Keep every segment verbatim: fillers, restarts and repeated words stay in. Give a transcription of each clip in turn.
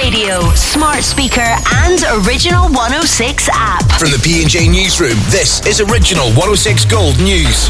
radio, smart speaker and Original one oh six app. From the P and J Newsroom, this is Original one oh six Gold News.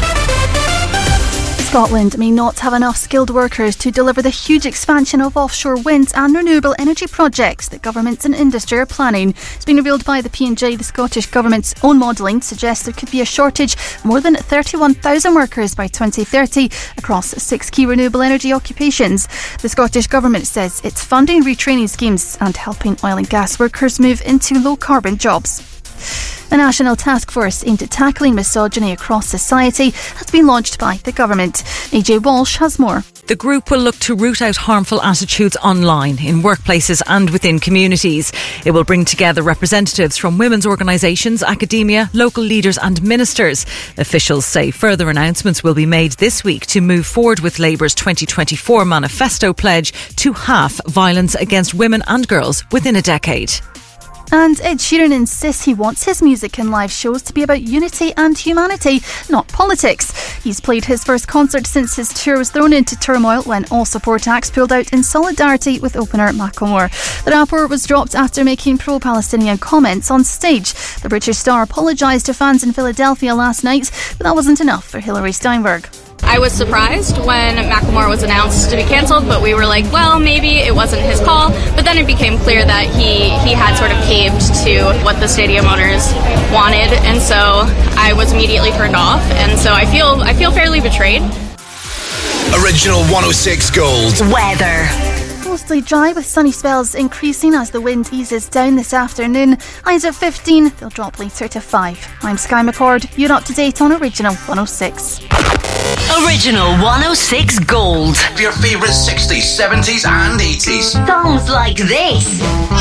Scotland may not have enough skilled workers to deliver the huge expansion of offshore wind and renewable energy projects that governments and industry are planning. It's been revealed by the P and J. The Scottish Government's own modelling suggests there could be a shortage of more than thirty-one thousand workers by twenty thirty across six key renewable energy occupations. The Scottish Government says it's funding retraining schemes and helping oil and gas workers move into low-carbon jobs. A national task force aimed at tackling misogyny across society has been launched by the government. A J Walsh has more. The group will look to root out harmful attitudes online, in workplaces and within communities. It will bring together representatives from women's organisations, academia, local leaders and ministers. Officials say further announcements will be made this week to move forward with Labour's twenty twenty-four manifesto pledge to halve violence against women and girls within a decade. And Ed Sheeran insists he wants his music and live shows to be about unity and humanity, not politics. He's played his first concert since his tour was thrown into turmoil when all support acts pulled out in solidarity with opener Macklemore. The rapper was dropped after making pro-Palestinian comments on stage. The British star apologised to fans in Philadelphia last night, but that wasn't enough for Hilary Steinberg. I was surprised when Macklemore was announced to be cancelled, but we were like, well, maybe it wasn't his call. But then it became clear that he, he had sort of caved to what the stadium owners wanted, and so I was immediately turned off, and so I feel I feel fairly betrayed. Original one oh six Gold. Weather. Mostly dry with sunny spells increasing as the wind eases down this afternoon. Highs at fifteen, they'll drop later to five. I'm Sky McCord, you're up to date on Original one oh six. Original one oh six Gold. Your favourite sixties, seventies and eighties. Songs like this.